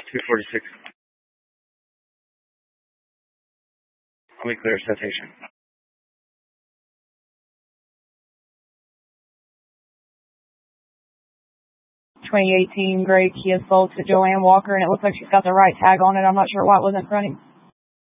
246. I'll be clear citation. 2018 gray Kia Soul to Joanne Walker, and it looks like she's got the right tag on it. I'm not sure why it wasn't running.